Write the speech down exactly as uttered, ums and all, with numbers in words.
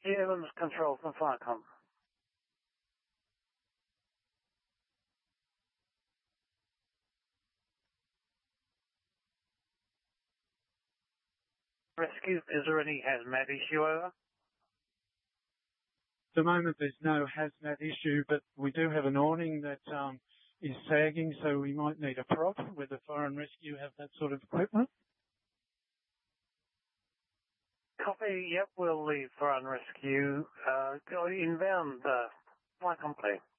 Evans, control from Firecom. Rescue, is there any hazmat issue over? At the moment there's no hazmat issue, but we do have an awning that um, is sagging, so we might need a prop. Whether Fire and Rescue have that sort of equipment? Copy, yep, we'll leave Fire and Rescue. Uh, go inbound, uh, Firecom, please.